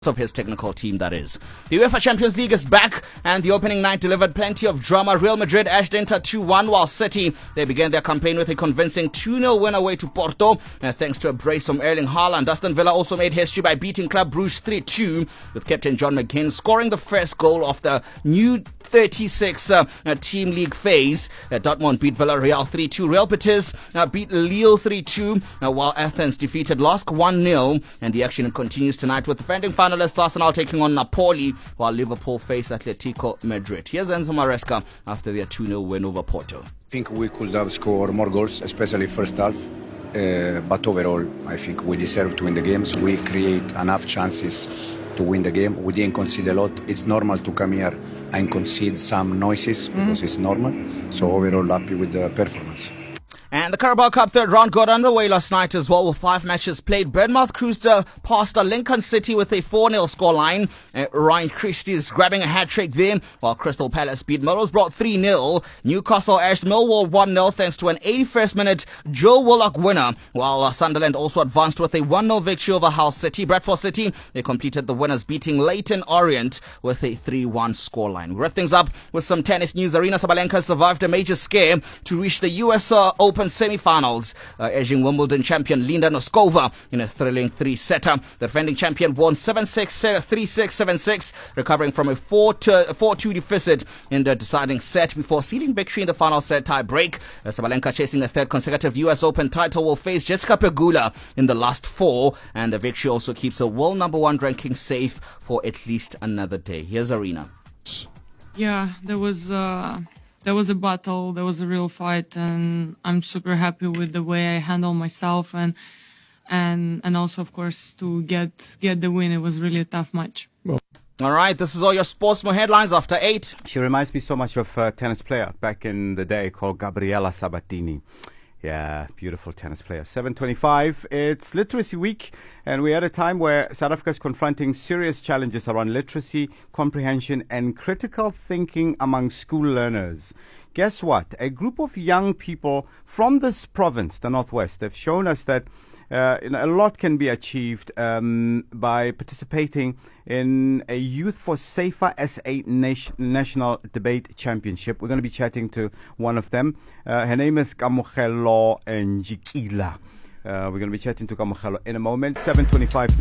of his technical team, that is. The UEFA Champions League is back, and the opening night delivered plenty of drama. Real Madrid edged Inter 2-1, while City, they began their campaign with a convincing 2-0 win away to Porto, thanks to a brace from Erling Haaland. Aston Villa also made history by beating Club Brugge 3-2, with captain John McGinn scoring the first goal of the new 36 team league phase. Dortmund beat Villarreal 3-2. Real Betis beat Lille 3-2, while Athens defeated LASK 1-0, and the action continues tonight with defending finalists Arsenal taking on Napoli, while Liverpool face Atletico Madrid. Here's Enzo Maresca after their 2-0 win over Porto. I think we could have scored more goals, especially first half. But overall, I think we deserve to win the games. We create enough chances to win the game. We didn't concede a lot. It's normal to come here and concede some noises because it's normal. So overall, happy with the performance. And the Carabao Cup third round got underway last night as well, with 5 matches played. Bournemouth cruised past Lincoln City with a 4-0 scoreline. Ryan Christie's grabbing a hat-trick there, while Crystal Palace beat Middlesbrough 3-0. Newcastle edged Millwall 1-0 thanks to an 81st minute Joe Willock winner, while Sunderland also advanced with a 1-0 victory over Hull City. Bradford City, they completed the winners, beating Leyton Orient with a 3-1 scoreline. We wrap things up with some tennis news. Aryna Sabalenka survived a major scare to reach the US Open semi-finals, edging Wimbledon champion Linda Noskova in a thrilling 3-setter. The defending champion won 7-6, 3-6, 7-6, recovering from a 4-2 deficit in the deciding set before sealing victory in the final set tie-break. Sabalenka, chasing a third consecutive US Open title, will face Jessica Pegula in the last 4, and the victory also keeps her world number 1 ranking safe for at least another day. Here's Aryna. Yeah, there was a battle, there was a real fight, and I'm super happy with the way I handled myself and also, of course, to get the win. It was really a tough match. All right, this is all your Sportsmo headlines after 8. She reminds me so much of a tennis player back in the day called Gabriela Sabatini. Yeah, beautiful tennis player. 7:25. It's Literacy Week, and we're at a time where South Africa is confronting serious challenges around literacy, comprehension, and critical thinking among school learners. Guess what? A group of young people from this province, the Northwest, have shown us that a lot can be achieved by participating in a Youth for Safer SA National Debate Championship. We're going to be chatting to one of them. Her name is Kamohelo Njikila. We're going to be chatting to Kamohelo in a moment. 7:25 now.